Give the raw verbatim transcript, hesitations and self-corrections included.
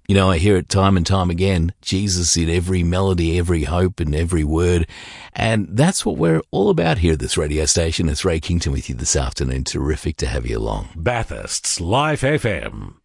You know, I hear it time and time again, Jesus in every melody, every hope and every word. And that's what we're all about here at this radio station. It's Ray Kington with you this afternoon. Terrific to have you along. Bathurst's Life F M.